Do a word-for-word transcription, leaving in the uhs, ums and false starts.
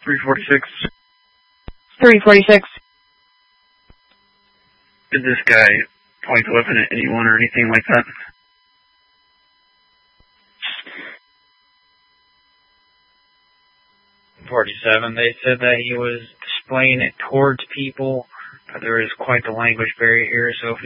three forty-six. three forty-six. Did this guy point the weapon at anyone or anything like that? forty-seven, they said that he was displaying it towards people. There is quite the language barrier here, so if